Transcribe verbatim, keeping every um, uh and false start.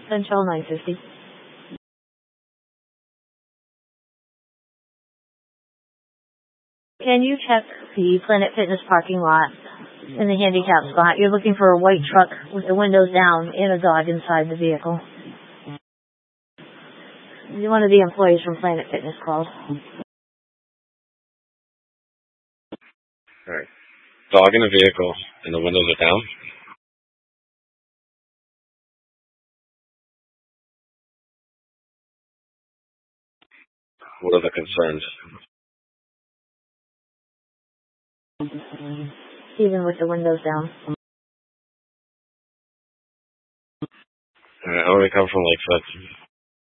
Central nine fifty. Can you check the Planet Fitness parking lot in the handicap spot? You're looking for a white truck with the windows down and a dog inside the vehicle. One of the employees from Planet Fitness called. Alright. Dog in a vehicle and the windows are down? What are the concerns? Even with the windows down. Alright, I only come from Lakeford.